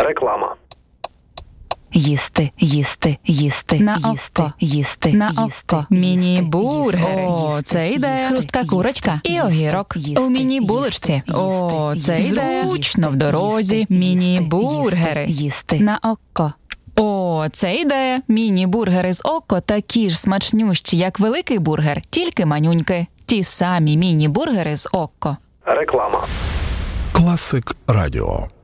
Реклама. Їсти, їсти, їсти, На їсти, око. їсти, На їсти, око. їсти, Міні-бургери. О, їсти, це ідея. їсти, Хрустка їсти, курочка і їсти, огірок. їсти, У міні-булочці. їсти, О, їсти, це їсти, ідея. їсти, Зручно в дорозі. їсти, Міні-бургери. їсти. На око. О, це ідея. Міні-бургери з око такі ж смачнющі, як великий бургер, тільки манюньки. Ті самі міні-бургери з око. Реклама. Класик Радіо.